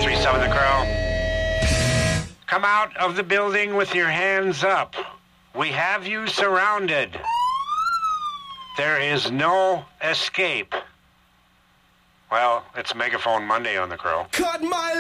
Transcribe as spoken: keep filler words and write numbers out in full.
three seven The Crow. Come out of the building with your hands up. We have you surrounded. There is no escape. Well, it's Megaphone Monday on The Crow. Cut my